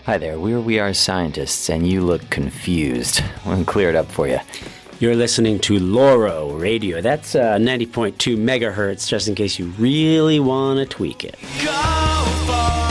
Hi there, we're We Are Scientists, and you look confused. We'll clear it up for you. You're listening to Loro Radio. That's 90.2 megahertz, just in case you really want to tweak it. Go for